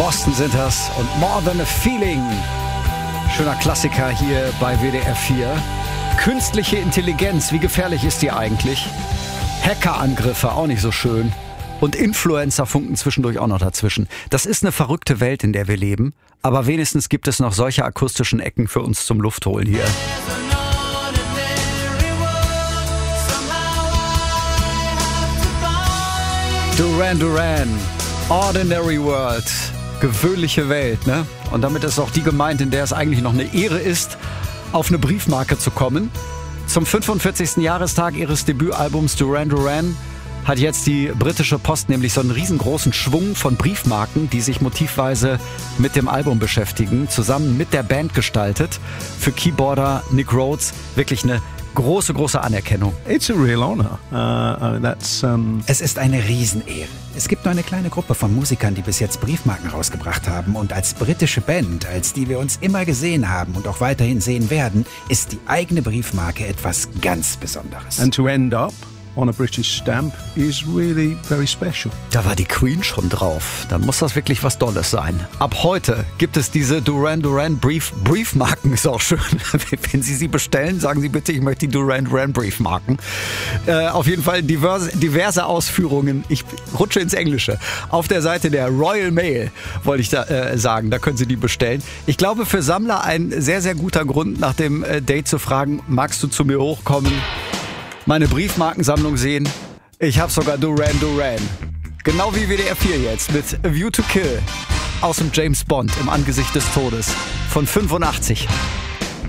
Boston sind das und More Than a Feeling. Schöner Klassiker hier bei WDR 4. Künstliche Intelligenz, wie gefährlich ist die eigentlich? Hackerangriffe, auch nicht so schön. Und Influencer funken zwischendurch auch noch dazwischen. Das ist eine verrückte Welt, in der wir leben. Aber wenigstens gibt es noch solche akustischen Ecken für uns zum Luftholen hier. Duran Duran, Ordinary World, gewöhnliche Welt, ne? Und damit ist auch die gemeint, in der es eigentlich noch eine Ehre ist, auf eine Briefmarke zu kommen. Zum 45. Jahrestag ihres Debütalbums Duran Duran hat jetzt die britische Post nämlich so einen riesengroßen Schwung von Briefmarken, die sich motivweise mit dem Album beschäftigen, zusammen mit der Band gestaltet. Für Keyboarder Nick Rhodes wirklich eine große Anerkennung. It's a real honor. Es ist eine Riesenehre. Es gibt nur eine kleine Gruppe von Musikern, die bis jetzt Briefmarken rausgebracht haben. Und als britische Band, als die wir uns immer gesehen haben und auch weiterhin sehen werden, ist die eigene Briefmarke etwas ganz Besonderes. And to end up on a British stamp is really very special. Da war die Queen schon drauf. Dann muss das wirklich was Dolles sein. Ab heute gibt es diese Duran Duran Briefmarken. Ist auch schön. Wenn Sie bestellen, sagen Sie bitte, ich möchte die Duran Duran Briefmarken. Auf jeden Fall diverse Ausführungen. Ich rutsche ins Englische. Auf der Seite der Royal Mail wollte ich da sagen. Da können Sie die bestellen. Ich glaube, für Sammler ein sehr guter Grund, nach dem Date zu fragen, magst du zu mir hochkommen? Meine Briefmarkensammlung sehen. Ich habe sogar Duran Duran. Genau wie WDR 4 jetzt mit A View to Kill aus dem James Bond im Angesicht des Todes von 85.